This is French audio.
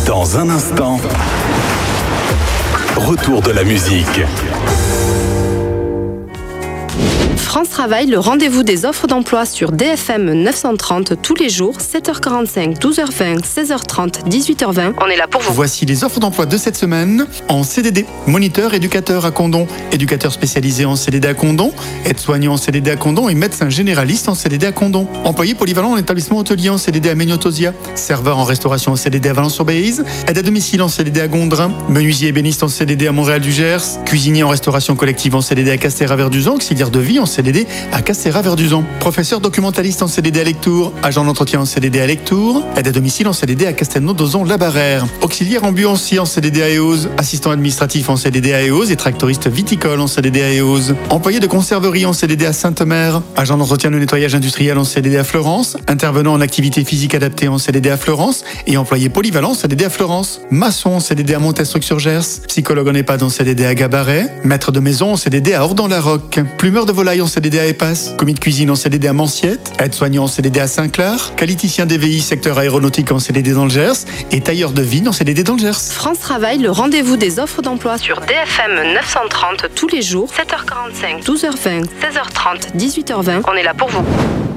Dans un instant, retour de la musique. France Travail, le rendez-vous des offres d'emploi sur DFM 930 tous les jours, 7h45, 12h20, 16h30, 18h20. On est là pour vous. Voici les offres d'emploi de cette semaine en CDD. Moniteur, éducateur à Condom, éducateur spécialisé en CDD à Condom, aide-soignant en CDD à Condom et médecin généraliste en CDD à Condom. Employé polyvalent en établissement hôtelier en CDD à Méniotosia, serveur en restauration en CDD à Valence-sur-Béziers, aide à domicile en CDD à Gondrin, menuisier ébéniste en CDD à Montréal-du-Gers, cuisinier en restauration collective en CDD à Castéra-Verduzan, auxiliaire de vie en CDD à Castéra-Verduzan. Professeur documentaliste en CDD à Lectoure, agent d'entretien en CDD à Lectoure, aide à domicile en CDD à Castelnau-Dozon-Labarère, auxiliaire ambulancier en CDD à Éose, assistant administratif en CDD à Éose et tractoriste viticole en CDD à Éose. Employé de conserverie en CDD à Sainte-Mère, agent d'entretien de nettoyage industriel en CDD à Florence, intervenant en activité physique adaptée en CDD à Florence et employé polyvalent en CDD à Florence. Maçon en CDD à Montestruc-sur-Gers, psychologue en EHPAD en CDD à Gabaret, maître de maison en CDD à Ordan-la-Roque, plumeur de volaille en CDD à Épasse, commis de cuisine en CDD à Manciette, aide-soignant en CDD à Saint-Clair, qualiticien DVI secteur aéronautique en CDD dans le Gers et tailleur de vigne en CDD dans le Gers. France Travail, le rendez-vous des offres d'emploi sur DFM 930 tous les jours, 7h45, 12h20, 16h30, 18h20. On est là pour vous.